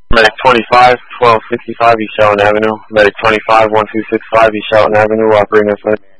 Medic 25, 1265 East Shelton Avenue. Medic 25, 1265 East Shelton Avenue, operating as